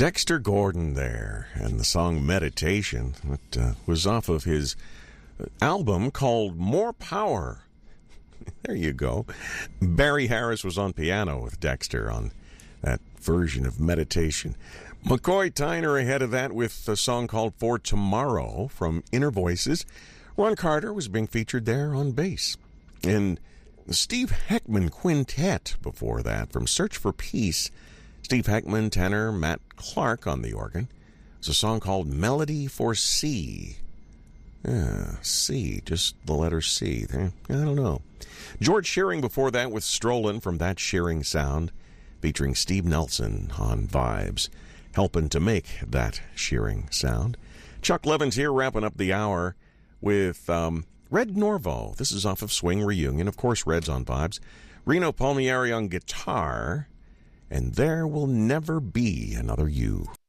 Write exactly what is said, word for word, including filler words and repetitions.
Dexter Gordon there, and the song Meditation, that uh, was off of his album called More Power. There you go. Barry Harris was on piano with Dexter on that version of Meditation. McCoy Tyner ahead of that with a song called For Tomorrow from Inner Voices. Ron Carter was being featured there on bass. And the Steve Heckman Quintet before that from Search for Peace. Steve Heckman, tenor, Matt Clark on the organ. It's a song called Melody for C. Yeah, C, just the letter C. I don't know. George Shearing before that with Strollin' from That Shearing Sound, featuring Steve Nelson on vibes, helping to make that Shearing sound. Chuck Levins here wrapping up the hour with um, Red Norvo. This is off of Swing Reunion. Of course, Red's on vibes. Reno Palmieri on guitar. And There Will Never Be Another You.